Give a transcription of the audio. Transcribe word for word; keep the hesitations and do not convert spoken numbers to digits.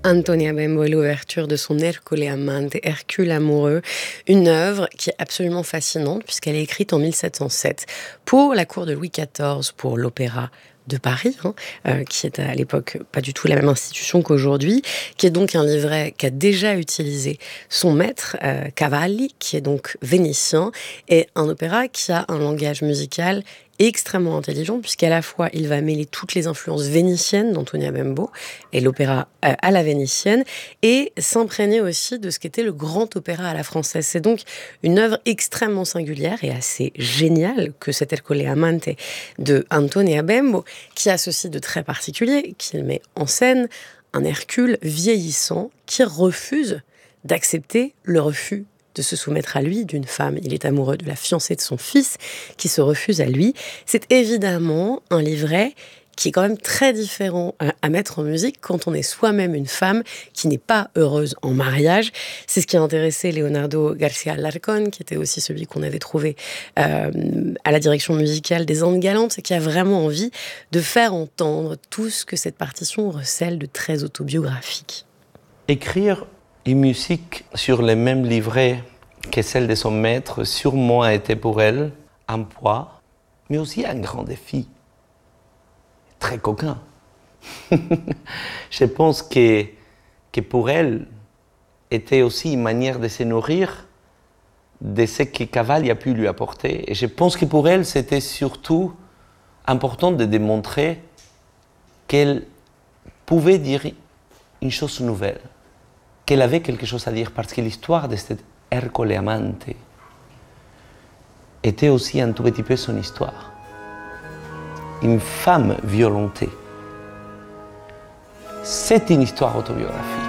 Antonia Bembo et l'ouverture de son Ercole Amante, Hercule amoureux, une œuvre qui est absolument fascinante puisqu'elle est écrite en mille sept cent sept pour la cour de Louis quatorze, pour l'Opéra de Paris, hein, euh, qui est à l'époque pas du tout la même institution qu'aujourd'hui, qui est donc un livret qu'a déjà utilisé son maître, euh, Cavalli, qui est donc vénitien, et un opéra qui a un langage musical extrêmement intelligent, puisqu'à la fois il va mêler toutes les influences vénitiennes d'Antonia Bembo et l'opéra euh, à la vénitienne, et s'imprégner aussi de ce qu'était le grand opéra à la française. C'est donc une œuvre extrêmement singulière et assez géniale que cet Ercole Amante de Antonia Bembo, qui a ceci de très particulier, qu'il met en scène un Hercule vieillissant qui refuse d'accepter le refus de se soumettre à lui d'une femme. Il est amoureux de la fiancée de son fils qui se refuse à lui. C'est évidemment un livret qui est quand même très différent à mettre en musique quand on est soi-même une femme qui n'est pas heureuse en mariage. C'est ce qui a intéressé Leonardo García Alarcón, qui était aussi celui qu'on avait trouvé euh, à la direction musicale des Andes galantes, et qui a vraiment envie de faire entendre tout ce que cette partition recèle de très autobiographique. Écrire une musique sur le même livret que celle de son maître, sûrement a été pour elle un poids, mais aussi un grand défi. Très coquin. Je pense que, que pour elle, était aussi une manière de se nourrir de ce que Cavalli a pu lui apporter. Et je pense que pour elle, c'était surtout important de démontrer qu'elle pouvait dire une chose nouvelle, qu'elle avait quelque chose à dire, parce que l'histoire de cet Ercole Amante était aussi un tout petit peu son histoire. Une femme violentée. C'est une histoire autobiographique.